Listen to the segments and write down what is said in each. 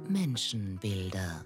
Menschenbilder.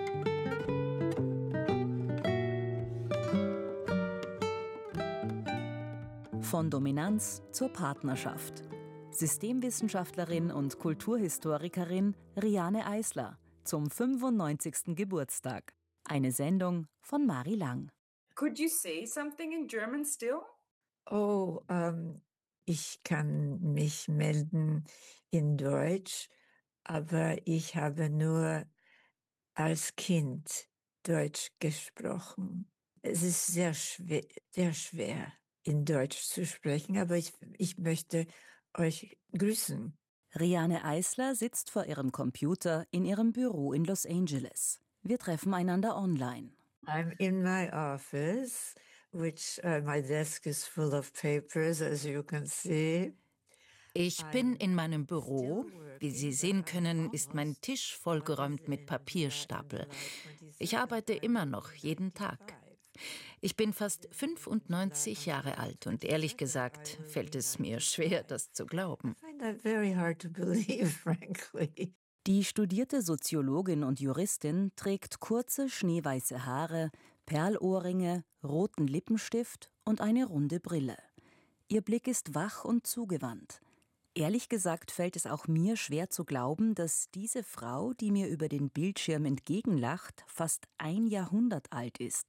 Von Dominanz zur Partnerschaft. Systemwissenschaftlerin und Kulturhistorikerin Riane Eisler zum 95. Geburtstag. Eine Sendung von Mari Lang. Could you say something in German still? Oh, ich kann mich melden in Deutsch, aber ich habe nur als Kind Deutsch gesprochen. Es ist sehr schwer in Deutsch zu sprechen, aber ich möchte euch grüßen. Riane Eisler sitzt vor ihrem Computer in ihrem Büro in Los Angeles. Wir treffen einander online. I'm in my office, which my desk is full of papers, as you can see. Ich bin in meinem Büro. Wie Sie sehen können, ist mein Tisch vollgeräumt mit Papierstapel. Ich arbeite immer noch, jeden Tag. Ich bin fast 95 Jahre alt und ehrlich gesagt fällt es mir schwer, das zu glauben. I find that very hard to believe, frankly. Die studierte Soziologin und Juristin trägt kurze, schneeweiße Haare, Perlohrringe, roten Lippenstift und eine runde Brille. Ihr Blick ist wach und zugewandt. Ehrlich gesagt fällt es auch mir schwer zu glauben, dass diese Frau, die mir über den Bildschirm entgegenlacht, fast ein Jahrhundert alt ist.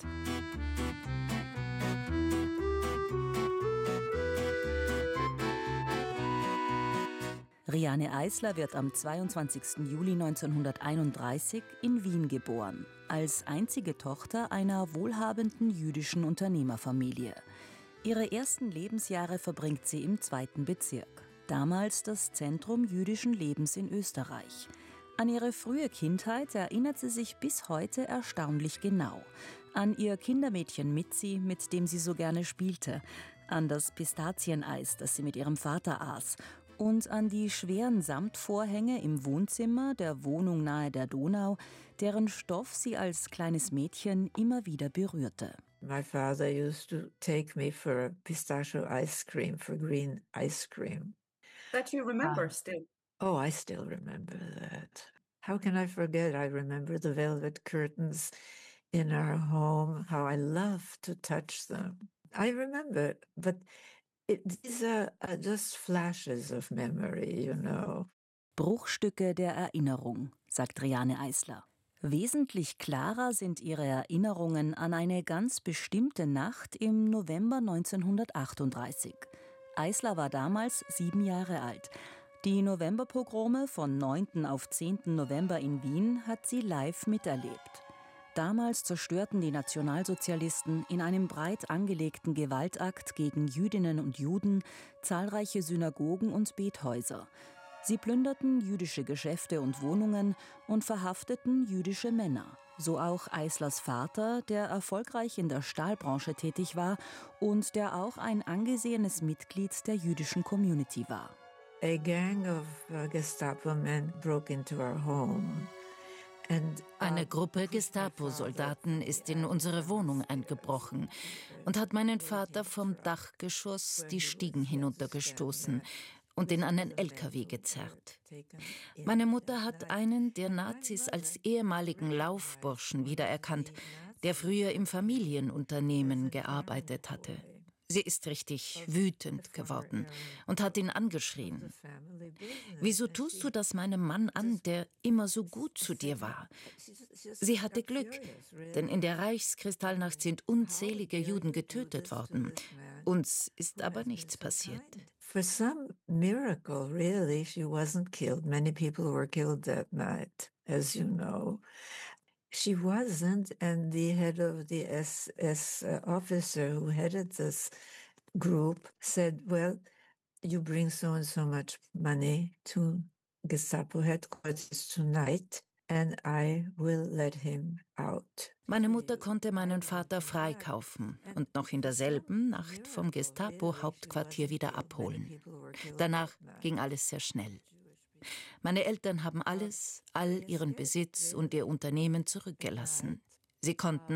Riane Eisler wird am 22. Juli 1931 in Wien geboren, als einzige Tochter einer wohlhabenden jüdischen Unternehmerfamilie. Ihre ersten Lebensjahre verbringt sie im 2. Bezirk, damals das Zentrum jüdischen Lebens in Österreich. An ihre frühe Kindheit erinnert sie sich bis heute erstaunlich genau. An ihr Kindermädchen Mitzi, mit dem sie so gerne spielte, an das Pistazieneis, das sie mit ihrem Vater aß, und an die schweren Samtvorhänge im Wohnzimmer der Wohnung nahe der Donau, deren Stoff sie als kleines Mädchen immer wieder berührte. My father used to take me for a pistachio ice cream, for green ice cream. That you remember still. Oh, I still remember that. How can I forget? I remember the velvet curtains in our home, how I loved to touch them. I remember, but these are just flashes of memory, you know. Bruchstücke der Erinnerung, sagt Riane Eisler. Wesentlich klarer sind ihre Erinnerungen an eine ganz bestimmte Nacht im November 1938. Eisler war damals 7 Jahre alt. Die Novemberpogrome von 9. auf 10. November in Wien hat sie live miterlebt. Damals zerstörten die Nationalsozialisten in einem breit angelegten Gewaltakt gegen Jüdinnen und Juden zahlreiche Synagogen und Bethäuser. Sie plünderten jüdische Geschäfte und Wohnungen und verhafteten jüdische Männer. So auch Eislers Vater, der erfolgreich in der Stahlbranche tätig war und der auch ein angesehenes Mitglied der jüdischen Community war. A gang of Gestapo men broke into our home. Eine Gruppe Gestapo-Soldaten ist in unsere Wohnung eingebrochen und hat meinen Vater vom Dachgeschoss die Stiegen hinuntergestoßen und in einen LKW gezerrt. Meine Mutter hat einen der Nazis als ehemaligen Laufburschen wiedererkannt, der früher im Familienunternehmen gearbeitet hatte. Sie ist richtig wütend geworden und hat ihn angeschrien. Wieso tust du das meinem Mann an, der immer so gut zu dir war? Sie hatte Glück, denn in der Reichskristallnacht sind unzählige Juden getötet worden. Uns ist aber nichts passiert. For some miracle, really, she wasn't killed. Many people were killed that night, as you know. She wasn't, and the head of the SS officer who headed this group said, well, you bring so and so much money to Gestapo headquarters tonight, and I will let him out. Meine Mutter konnte meinen Vater freikaufen und noch in derselben Nacht vom Gestapo-Hauptquartier wieder abholen. Danach ging alles sehr schnell. Meine Eltern haben all ihren Besitz und ihr Unternehmen zurückgelassen. Sie konnten